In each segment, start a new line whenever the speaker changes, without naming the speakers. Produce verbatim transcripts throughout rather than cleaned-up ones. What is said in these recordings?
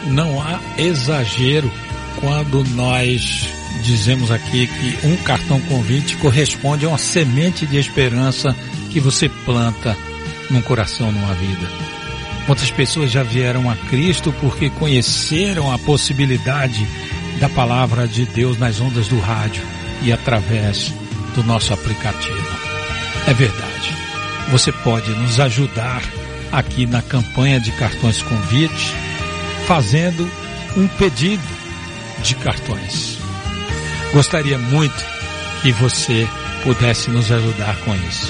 não há exagero quando nós dizemos aqui que um cartão convite corresponde a uma semente de esperança que você planta num coração, numa vida. Muitas pessoas já vieram a Cristo porque conheceram a possibilidade da palavra de Deus nas ondas do rádio e através do nosso aplicativo. É verdade. Você pode nos ajudar aqui na campanha de cartões convite, fazendo um pedido de cartões. Gostaria muito que você pudesse nos ajudar com isso.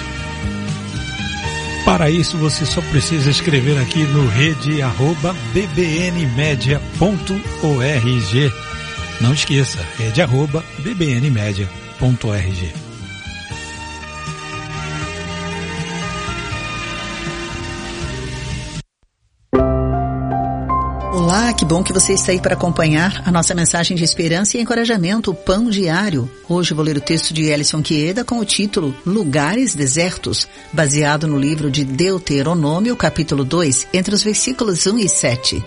Para isso, você só precisa escrever aqui no rede arroba b b n media ponto org. Não esqueça, rede arroba b b n media ponto org.
Olá, que bom que você está aí para acompanhar a nossa mensagem de esperança e encorajamento, o Pão Diário. Hoje vou ler o texto de Ellison Queda com o título Lugares Desertos, baseado no livro de Deuteronômio, capítulo dois, entre os versículos um e sete.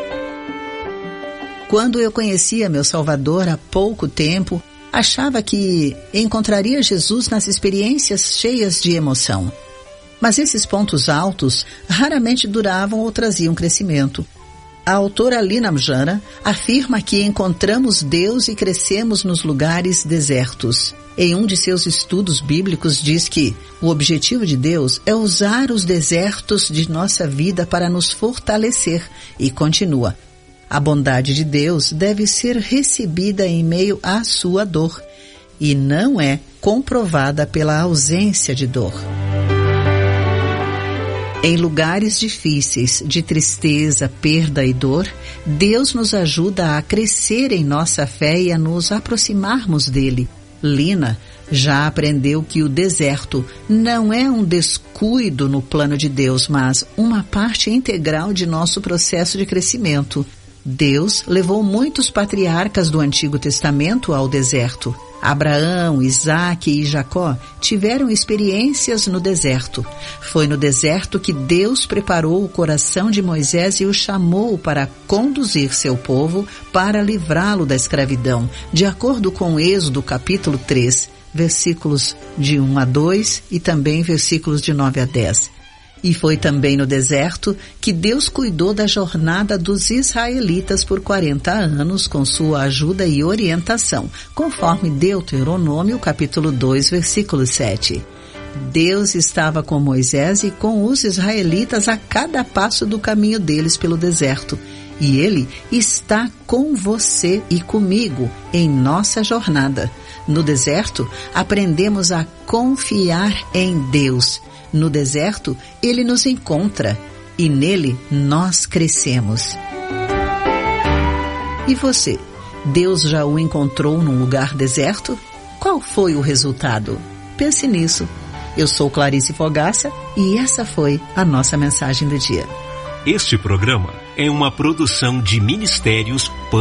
Quando eu conhecia meu Salvador há pouco tempo, achava que encontraria Jesus nas experiências cheias de emoção. Mas esses pontos altos raramente duravam ou traziam crescimento. A autora Lina Mjana afirma que encontramos Deus e crescemos nos lugares desertos. Em um de seus estudos bíblicos diz que o objetivo de Deus é usar os desertos de nossa vida para nos fortalecer e continua. A bondade de Deus deve ser recebida em meio à sua dor e não é comprovada pela ausência de dor. Em lugares difíceis, de tristeza, perda e dor, Deus nos ajuda a crescer em nossa fé e a nos aproximarmos dele. Lina já aprendeu que o deserto não é um descuido no plano de Deus, mas uma parte integral de nosso processo de crescimento. Deus levou muitos patriarcas do Antigo Testamento ao deserto. Abraão, Isaque e Jacó tiveram experiências no deserto. Foi no deserto que Deus preparou o coração de Moisés e o chamou para conduzir seu povo para livrá-lo da escravidão, de acordo com Êxodo capítulo três, versículos de um a dois e também versículos de nove a dez. E foi também no deserto que Deus cuidou da jornada dos israelitas por quarenta anos com sua ajuda e orientação, conforme Deuteronômio capítulo dois, versículo sete. Deus estava com Moisés e com os israelitas a cada passo do caminho deles pelo deserto. E Ele está com você e comigo em nossa jornada. No deserto, aprendemos a confiar em Deus. No deserto, Ele nos encontra e nele nós crescemos. E você? Deus já o encontrou num lugar deserto? Qual foi o resultado? Pense nisso. Eu sou Clarice Fogaça e essa foi a nossa mensagem do dia.
Este programa é uma produção de Ministérios